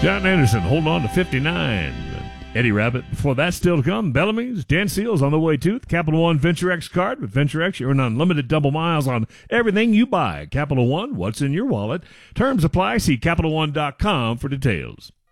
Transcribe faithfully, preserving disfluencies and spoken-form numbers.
John Anderson holding on to fifty-nine. Eddie Rabbit. Before that, still to come, Bellamy's. Dan Seals on the way too. The Capital One Venture X card. With Venture X, you earn unlimited double miles on everything you buy. Capital One, what's in your wallet? Terms apply. See Capital One dot com for details.